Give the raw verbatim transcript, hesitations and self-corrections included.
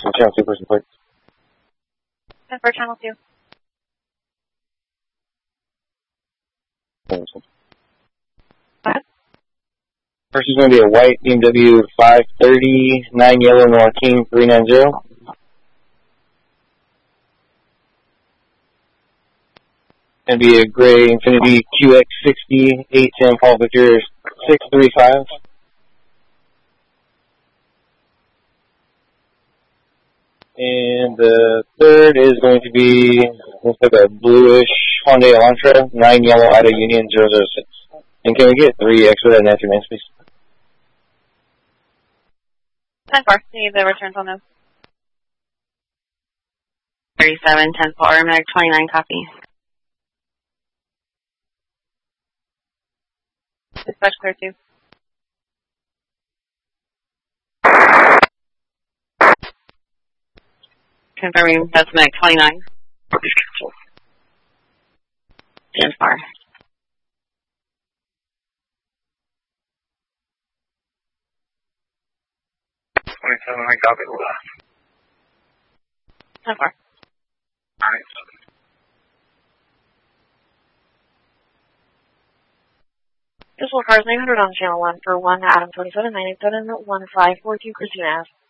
Houston, channel two, person plate. ten four, channel two. What? First is going to be a white B M W five thirty, nine yellow Noah King three nine zero. Going to be a gray Infiniti Q X sixty, eight ten Paul Victor six three five. And the third is going to be, looks like a bluish Hyundai Elantra, nine yellow Ida Union zero zero six. And can we get three extra and answer names, please? ten four, need the returns on those. thirty-seven, ten four, Medic twenty-nine, copy. Dispatch clear two. Confirming that's Medic twenty-nine. ten four. twenty-seven, I copy. ten four. Alright. This will cars nine hundred on channel one for one Adam twenty-seven, nine eight seven, one five four two Christina Ave.